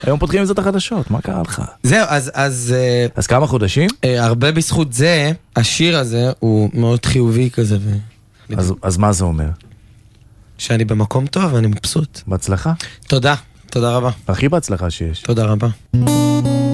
היום פותחים עם זאת החדשות, מה קרה לך? זהו, אז כמה חודשים? הרבה בזכות זה, השיר הזה הוא מאוד חיובי כזה. אז מה זה אומר? שאני במקום טוב ואני מבסוט. בהצלחה. תודה, תודה רבה. הכי בהצלחה שיש. תודה רבה.